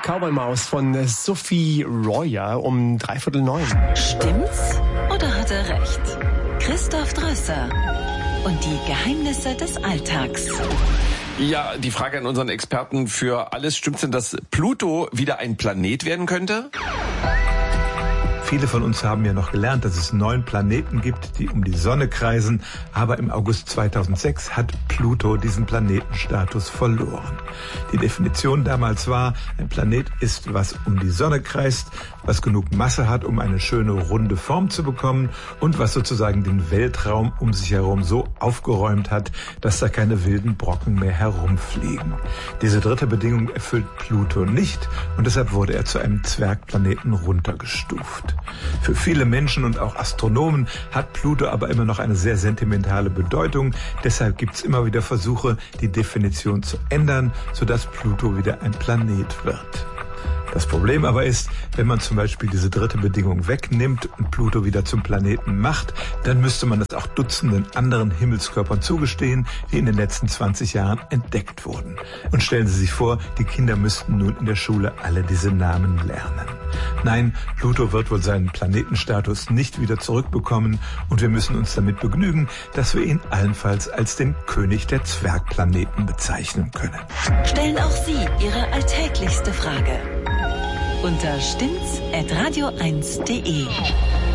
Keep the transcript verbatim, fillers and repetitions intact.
Cowboy Maus von Sophie Royer um dreiviertel neun. Stimmt's oder hat er recht? Christoph Drösser und die Geheimnisse des Alltags. Ja, die Frage an unseren Experten für alles. Stimmt's denn, dass Pluto wieder ein Planet werden könnte? Viele von uns haben ja noch gelernt, dass es neun Planeten gibt, die um die Sonne kreisen. Aber im August zweitausendsechs hat Pluto diesen Planetenstatus verloren. Die Definition damals war, ein Planet ist, was um die Sonne kreist, was genug Masse hat, um eine schöne runde Form zu bekommen und was sozusagen den Weltraum um sich herum so aufgeräumt hat, dass da keine wilden Brocken mehr herumfliegen. Diese dritte Bedingung erfüllt Pluto nicht und deshalb wurde er zu einem Zwergplaneten runtergestuft. Für viele Menschen und auch Astronomen hat Pluto aber immer noch eine sehr sentimentale Bedeutung. Deshalb gibt es immer wieder Versuche, die Definition zu ändern, sodass Pluto wieder ein Planet wird. Das Problem aber ist, wenn man zum Beispiel diese dritte Bedingung wegnimmt und Pluto wieder zum Planeten macht, dann müsste man es auch Dutzenden anderen Himmelskörpern zugestehen, die in den letzten zwanzig Jahren entdeckt wurden. Und stellen Sie sich vor, die Kinder müssten nun in der Schule alle diese Namen lernen. Nein, Pluto wird wohl seinen Planetenstatus nicht wieder zurückbekommen und wir müssen uns damit begnügen, dass wir ihn allenfalls als den König der Zwergplaneten bezeichnen können. Stellen auch Sie Ihre alltäglichste Frage unter stimmt's at radio eins punkt de.